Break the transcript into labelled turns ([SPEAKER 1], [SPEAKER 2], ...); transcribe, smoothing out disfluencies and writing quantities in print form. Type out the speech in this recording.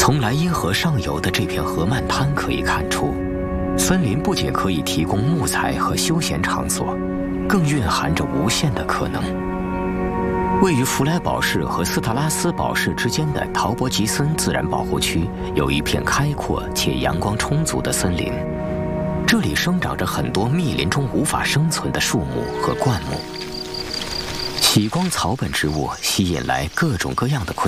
[SPEAKER 1] 从莱茵河上游的这片河漫滩可以看出，森林不仅可以提供木材和休闲场所，更蕴含着无限的可能。位于弗莱堡市和斯特拉斯堡市之间的陶伯吉森自然保护区有一片开阔且阳光充足的森林，这里生长着很多密林中无法生存的树木和灌木。起光草本植物吸引来各种各样的昆虫。